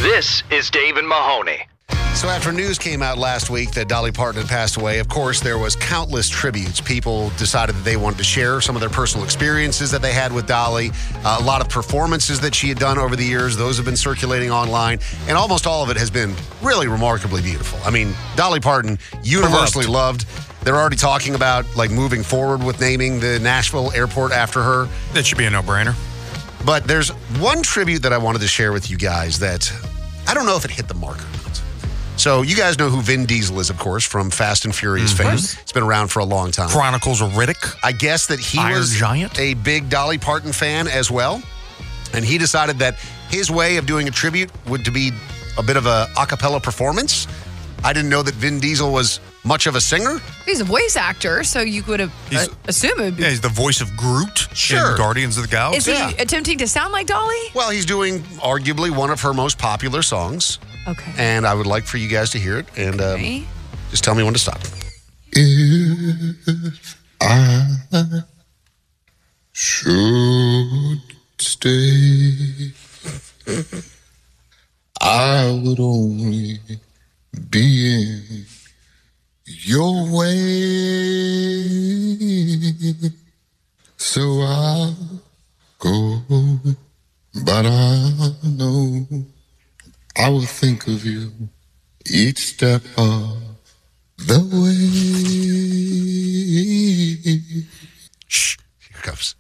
This is Dave and Mahoney. So after news came out last week that Dolly Parton had passed away, of course, there was countless tributes. People decided that they wanted to share some of their personal experiences that they had with Dolly. A lot of performances that she had done over the years. Those have been circulating online. And almost all of it has been really remarkably beautiful. I mean, Dolly Parton, universally loved. They're already talking about, like, moving forward with naming the Nashville airport after her. That should be a no-brainer. But there's one tribute that I wanted to share with you guys that I don't know if it hit the mark or not. So you guys know who Vin Diesel is, of course, from Fast and Furious fame. It's been around for a long time. Chronicles of Riddick. I guess that he Iron was Giant. a big Dolly Parton fan as well. And he decided that his way of doing a tribute would to be a bit of a cappella performance. I didn't know that Vin Diesel was much of a singer. He's a voice actor, so you would have assumed it would be. Yeah, he's the voice of Groot Sure. in Guardians of the Galaxy. Is he attempting to sound like Dolly? Well, he's doing arguably one of her most popular songs. Okay. And I would like for you guys to hear it. And Okay. just tell me when to stop. If I should stay, I would only be in your way. So I'll go, but I know I will think of you each step of the way. Shh. Here it comes.